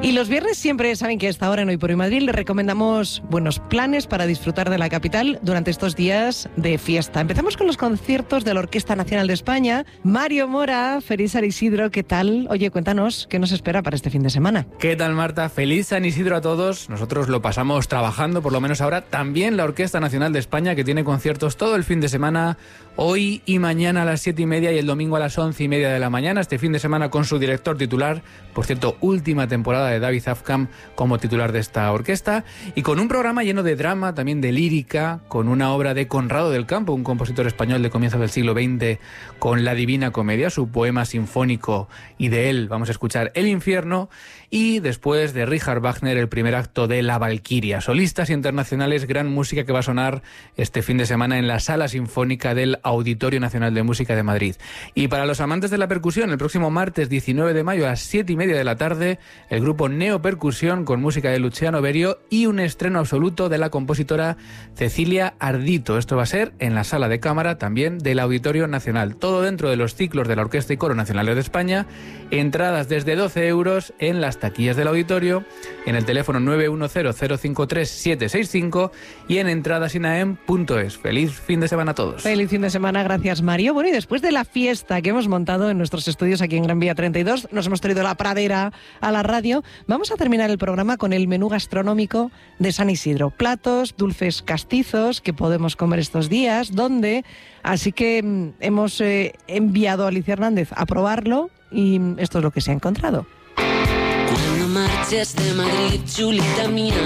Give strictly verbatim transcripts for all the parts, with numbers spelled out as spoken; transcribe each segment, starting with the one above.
Y los viernes siempre saben que a esta hora en Hoy por Hoy Madrid les recomendamos buenos planes para disfrutar de la capital durante estos días de fiesta. Empezamos con los conciertos de la Orquesta Nacional de España. Mario Mora, feliz San Isidro, ¿qué tal? Oye, cuéntanos, ¿qué nos espera para este fin de semana? ¿Qué tal, Marta? Feliz San Isidro a todos. Nosotros lo pasamos trabajando, por lo menos ahora. También la Orquesta Nacional de España, que tiene conciertos todo el fin de semana, hoy y mañana a las siete y media y el domingo a las once y media de la mañana. Este fin de semana con su director titular, por cierto, última temporada de David Afkam como titular de esta orquesta, y con un programa lleno de drama, también de lírica, con una obra de Conrado del Campo, un compositor español de comienzos del siglo veinte, con La Divina Comedia, su poema sinfónico, y de él vamos a escuchar El Infierno, y después de Richard Wagner el primer acto de La Valquiria. Solistas internacionales, gran música que va a sonar este fin de semana en la Sala Sinfónica del Auditorio Nacional de Música de Madrid. Y para los amantes de la percusión, el próximo martes diecinueve de mayo a las siete y media de la tarde, el grupo Neopercusión con música de Luciano Berio y un estreno absoluto de la compositora Cecilia Ardito. Esto va a ser en la Sala de Cámara también del Auditorio Nacional. Todo dentro de los ciclos de la Orquesta y Coro Nacionales de España. Entradas desde doce euros en las taquillas del auditorio, en el teléfono nueve uno cero, cero cinco tres, siete seis cinco y en entradasinaem punto es. Feliz fin de semana a todos. Feliz fin de semana, gracias Mario. Bueno, y después de la fiesta que hemos montado en nuestros estudios aquí en Gran Vía treinta y dos, nos hemos traído la pradera a la radio. Vamos a terminar el programa con el menú gastronómico de San Isidro. Platos, dulces castizos que podemos comer estos días, ¿dónde? Así que mm, hemos eh, enviado a Alicia Hernández a probarlo y mm, esto es lo que se ha encontrado. Cuando marches de Madrid, chulita mía,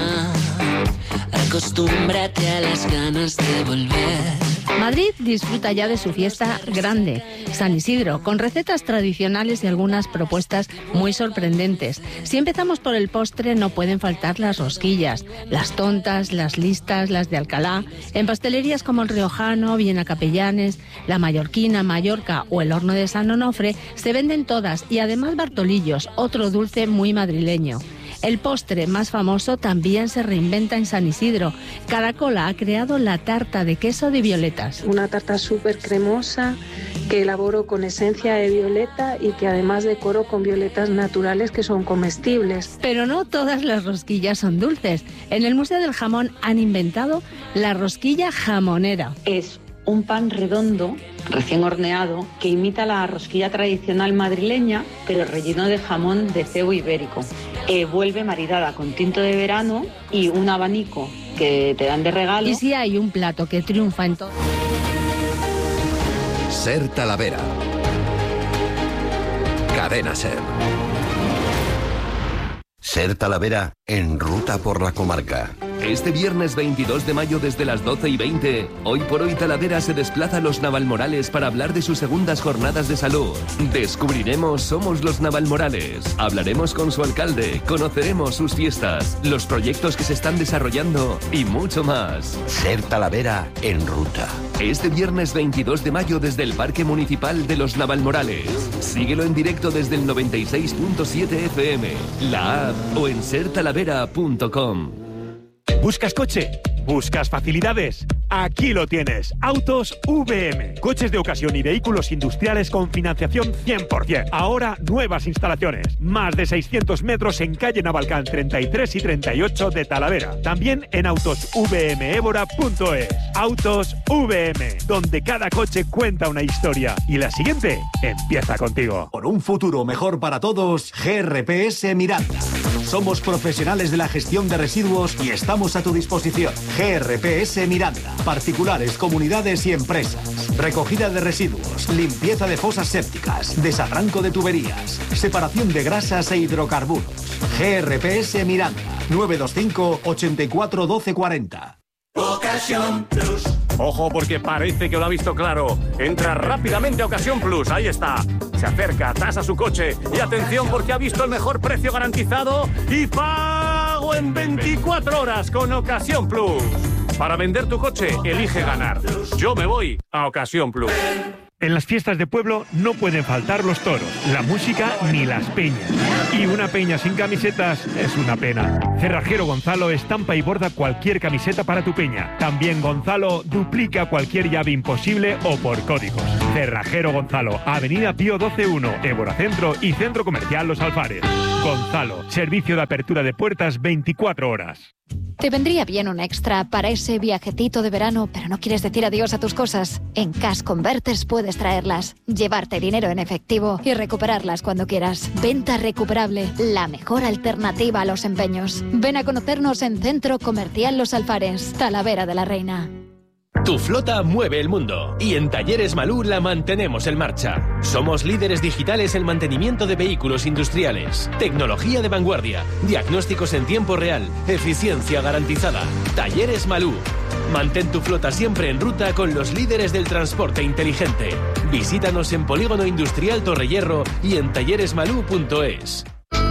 acostúmbrate a las ganas de volver. Madrid disfruta ya de su fiesta grande, San Isidro, con recetas tradicionales y algunas propuestas muy sorprendentes. Si empezamos por el postre, no pueden faltar las rosquillas, las tontas, las listas, las de Alcalá. En pastelerías como el Riojano, Viena Capellanes, la Mallorquina, Mallorca o el Horno de San Onofre se venden todas, y además Bartolillos, otro dulce muy madrileño. El postre más famoso también se reinventa en San Isidro. Caracola ha creado la tarta de queso de violetas. Una tarta súper cremosa que elaboro con esencia de violeta y que además decoro con violetas naturales que son comestibles. Pero no todas las rosquillas son dulces. En el Museo del Jamón han inventado la rosquilla jamonera. Es un pan redondo, recién horneado, que imita la rosquilla tradicional madrileña, pero relleno de jamón de cebo ibérico. Eh, vuelve maridada con tinto de verano y un abanico que te dan de regalo. Y si hay un plato que triunfa en todo... Ser Talavera. Cadena Ser. Ser Talavera en ruta por la comarca. Este viernes veintidós de mayo desde las doce y veinte, Hoy por Hoy Talavera se desplaza a los Navalmorales para hablar de sus segundas jornadas de salud. Descubriremos Somos los Navalmorales, hablaremos con su alcalde, conoceremos sus fiestas, los proyectos que se están desarrollando y mucho más. Ser Talavera en ruta. Este viernes veintidós de mayo desde el Parque Municipal de los Navalmorales. Síguelo en directo desde el noventa y seis punto siete F M, la app o en ser talavera punto com. ¿Buscas coche? ¿Buscas facilidades? Aquí lo tienes. Autos V M. Coches de ocasión y vehículos industriales con financiación cien por ciento. Ahora nuevas instalaciones. Más de seiscientos metros en calle Navalcán treinta y tres y treinta y ocho de Talavera. También en autos v m évora punto es. Autos V M, donde cada coche cuenta una historia. Y la siguiente empieza contigo. Por un futuro mejor para todos, G R P S Miranda. Somos profesionales de la gestión de residuos y estamos a tu disposición. G R P S Miranda. Particulares, comunidades y empresas. Recogida de residuos, limpieza de fosas sépticas, desarranco de tuberías, separación de grasas e hidrocarburos. G R P S Miranda. nueve dos cinco, ochenta y cuatro, doce cuarenta. Ocasión Plus. Ojo, porque parece que lo ha visto claro. Entra rápidamente a Ocasión Plus, ahí está. Se acerca, tasa su coche y atención porque ha visto el mejor precio garantizado y pago en veinticuatro horas con Ocasión Plus. Para vender tu coche, elige ganar. Yo me voy a Ocasión Plus. En las fiestas de pueblo no pueden faltar los toros, la música ni las peñas. Y una peña sin camisetas es una pena. Cerrajero Gonzalo estampa y borda cualquier camiseta para tu peña. También Gonzalo duplica cualquier llave imposible o por códigos. Cerrajero Gonzalo, Avenida Pío doce uno, Évora Centro y Centro Comercial Los Alfares. Gonzalo, servicio de apertura de puertas veinticuatro horas. Te vendría bien un extra para ese viajecito de verano, pero no quieres decir adiós a tus cosas. En Cash Converters puedes traerlas, llevarte dinero en efectivo y recuperarlas cuando quieras. Venta recuperable, la mejor alternativa a los empeños. Ven a conocernos en Centro Comercial Los Alfares, Talavera de la Reina. Tu flota mueve el mundo y en Talleres Malú la mantenemos en marcha. Somos líderes digitales en mantenimiento de vehículos industriales, tecnología de vanguardia, diagnósticos en tiempo real, eficiencia garantizada. Talleres Malú. Mantén tu flota siempre en ruta con los líderes del transporte inteligente. Visítanos en Polígono Industrial Torrehierro y en talleres malú punto es.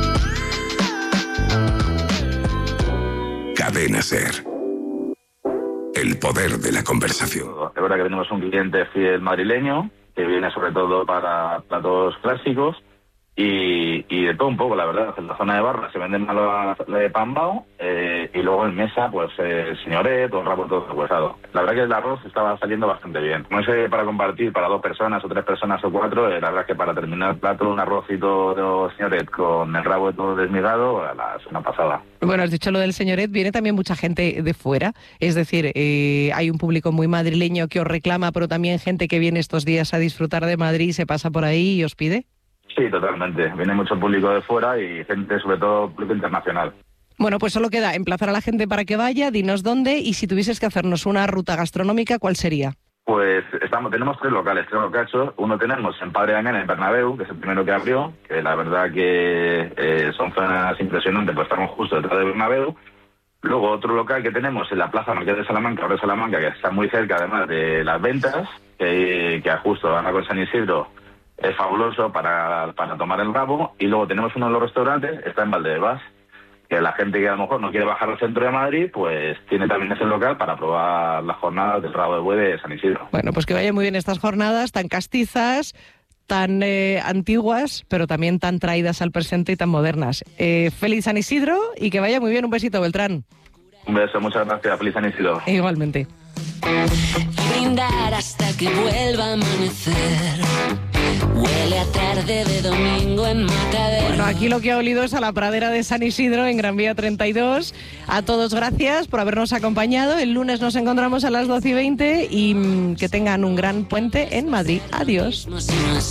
Cadena SER. El poder de la conversación. Es verdad que tenemos un cliente fiel madrileño que viene sobre todo para platos clásicos y, y de todo un poco, la verdad. En la zona de barra se venden más la de pambao eh, y luego en mesa, pues eh, señoret o rabo todo huesado. La verdad que el arroz estaba saliendo bastante bien. No sé, para compartir para dos personas o tres personas o cuatro, eh, la verdad es que para terminar el plato, un arrocito de señoret con el rabo todo desmigado, la, es una pasada. Bueno, has dicho lo del señoret, viene también mucha gente de fuera, es decir, eh, hay un público muy madrileño que os reclama, pero también gente que viene estos días a disfrutar de Madrid, se pasa por ahí y os pide. Sí, totalmente. Viene mucho público de fuera y gente, sobre todo, público internacional. Bueno, pues solo queda emplazar a la gente para que vaya, dinos dónde, y si tuvieses que hacernos una ruta gastronómica, ¿cuál sería? Pues estamos, tenemos tres locales, tres locachos. Uno tenemos en Padre Damián, en Bernabéu, que es el primero que abrió, que la verdad que eh, son zonas impresionantes, pues estamos justo detrás de Bernabéu. Luego otro local que tenemos en la Plaza Marqués de Salamanca, ahora de Salamanca, que está muy cerca además de las ventas, que, que justo van con San Isidro. Es fabuloso para, para tomar el rabo. Y luego tenemos uno de los restaurantes, está en Valdebebas, que la gente que a lo mejor no quiere bajar al centro de Madrid, pues tiene también ese local para probar las jornadas del rabo de buey de San Isidro. Bueno, pues que vayan muy bien estas jornadas tan castizas, tan eh, antiguas, pero también tan traídas al presente y tan modernas. Eh, feliz San Isidro y que vaya muy bien. Un besito, Beltrán. Un beso, muchas gracias. Feliz San Isidro. E igualmente. Brindar hasta que vuelva a amanecer. Huele a tarde de domingo en Matadero. Bueno, aquí lo que ha olido es a la pradera de San Isidro en Gran Vía treinta y dos. A todos gracias por habernos acompañado. El lunes nos encontramos a las doce y veinte y mmm, que tengan un gran puente en Madrid. Adiós.